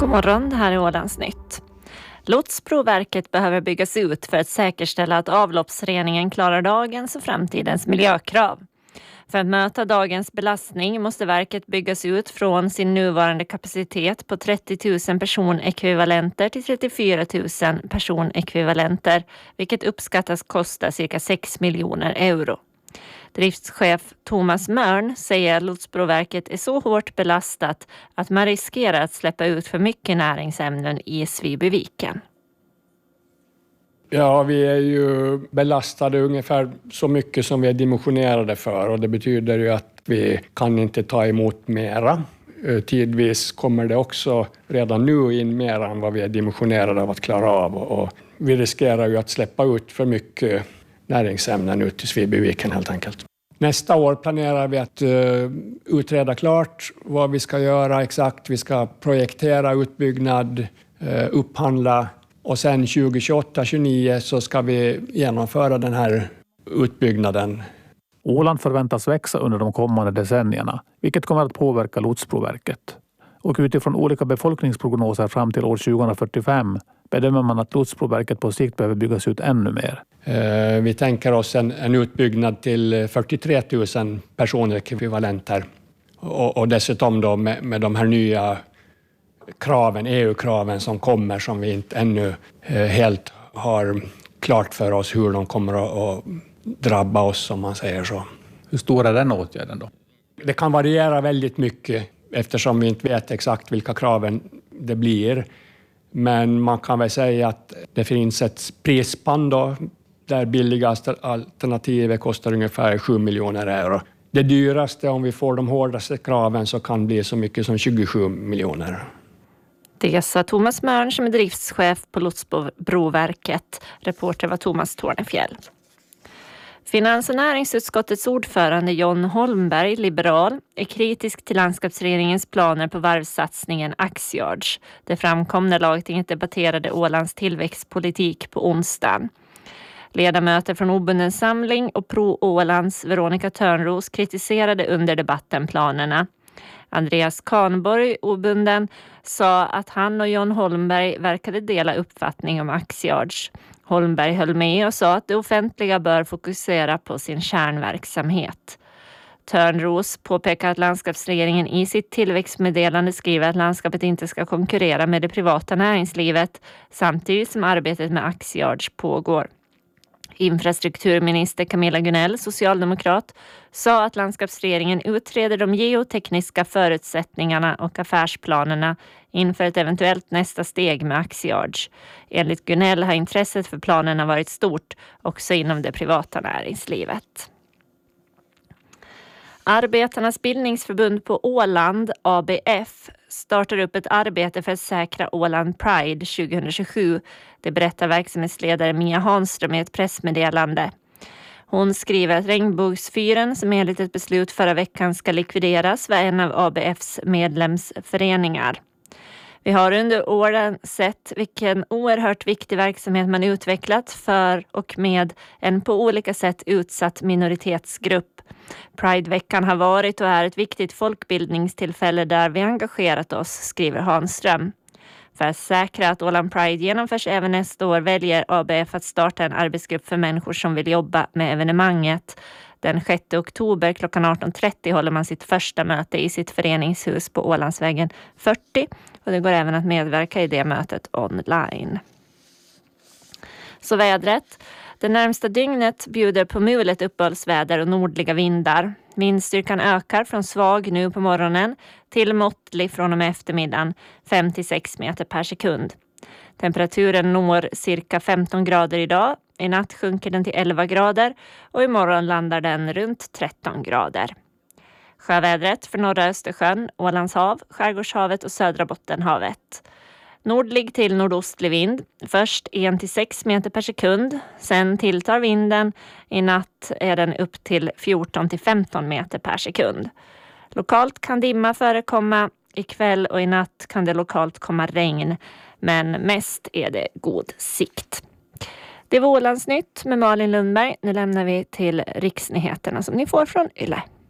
God morgon, det här är Ålandsnytt. Lotsbroverket behöver byggas ut för att säkerställa att avloppsreningen klarar dagens och framtidens miljökrav. För att möta dagens belastning måste verket byggas ut från sin nuvarande kapacitet på 30 000 personekvivalenter till 34 000 personekvivalenter, vilket uppskattas kosta cirka 6 miljoner euro. Driftschef Thomas Mörn säger att Lotsbroverket är så hårt belastat att man riskerar att släppa ut för mycket näringsämnen i Svibyviken. Ja, vi är ju belastade ungefär så mycket som vi är dimensionerade för, och det betyder ju att vi kan inte ta emot mera. Tidvis kommer det också redan nu in mer än vad vi är dimensionerade av att klara av, och vi riskerar ju att släppa ut för mycket näringsämnen ut i Svibyviken helt enkelt. Nästa år planerar vi att utreda klart vad vi ska göra exakt. Vi ska projektera utbyggnad, upphandla, och sen 2028-2029 så ska vi genomföra den här utbyggnaden. Åland förväntas växa under de kommande decennierna, vilket kommer att påverka Lotsbroverket. Och utifrån olika befolkningsprognoser fram till år 2045 bedömer man att Lotsbroverket på sikt behöver byggas ut ännu mer. Vi tänker oss en utbyggnad till 43 000 personekvivalenter. Och dessutom då med de här nya kraven, EU-kraven som kommer, som vi inte ännu helt har klart för oss hur de kommer att drabba oss, om man säger så. Hur stor är den åtgärden då? Det kan variera väldigt mycket eftersom vi inte vet exakt vilka kraven det blir. Men man kan väl säga att det finns ett prisspann då, där billigaste alternativet kostar ungefär 7 miljoner euro. Det dyraste, om vi får de hårdaste kraven, så kan bli så mycket som 27 miljoner. Det sa Thomas Mörn som är driftschef på Lotsbroverket. Reporter var Thomas Tornefjäll. Finans- och näringsutskottets ordförande John Holmberg, liberal, är kritisk till landskapsregeringens planer på varvsatsningen Axiards. Det framkom när lagtinget debatterade Ålands tillväxtpolitik på onsdagen. Ledamöter från Obunden samling och Pro-Ålands Veronica Törnros kritiserade under debatten planerna. Andreas Kahnborg, Obunden, sa att han och John Holmberg verkade dela uppfattning om Axiards. Holmberg höll med och sa att det offentliga bör fokusera på sin kärnverksamhet. Törnros påpekar att landskapsregeringen i sitt tillväxtmeddelande skriver att landskapet inte ska konkurrera med det privata näringslivet samtidigt som arbetet med Axiards pågår. Infrastrukturminister Camilla Gunell, socialdemokrat, sa att landskapsregeringen utreder de geotekniska förutsättningarna och affärsplanerna inför ett eventuellt nästa steg med Axiards. Enligt Gunell har intresset för planerna varit stort också inom det privata näringslivet. Arbetarnas bildningsförbund på Åland, ABF, startar upp ett arbete för att säkra Åland Pride 2027. Det berättar verksamhetsledare Mia Hanström i ett pressmeddelande. Hon skriver att Regnbågsfyren, som enligt ett beslut förra veckan ska likvideras, var en av ABFs medlemsföreningar. Vi har under åren sett vilken oerhört viktig verksamhet man utvecklat för och med en på olika sätt utsatt minoritetsgrupp. Prideveckan har varit och är ett viktigt folkbildningstillfälle där vi engagerat oss, skriver Hanström. För att säkra att Åland Pride genomförs även nästa år väljer ABF att starta en arbetsgrupp för människor som vill jobba med evenemanget. Den 6 oktober klockan 18.30 håller man sitt första möte i sitt föreningshus på Ålandsvägen 40 och det går även att medverka i det mötet online. Så vädret. Det närmsta dygnet bjuder på mulet uppehållsväder och nordliga vindar. Vindstyrkan ökar från svag nu på morgonen till måttlig från och med eftermiddagen 5-6 meter per sekund. Temperaturen når cirka 15 grader idag. I natt sjunker den till 11 grader och imorgon landar den runt 13 grader. Sjövädret för norra Östersjön, Ålands hav, Skärgårdshavet och södra Bottenhavet. Nordlig till nordostlig vind, först 1-6 meter per sekund, sen tilltar vinden, i natt är den upp till 14-15 meter per sekund. Lokalt kan dimma förekomma, ikväll och i natt kan det lokalt komma regn, men mest är det god sikt. Det var Ålandsnytt med Malin Lundberg, nu lämnar vi till riksnyheterna som ni får från Yle.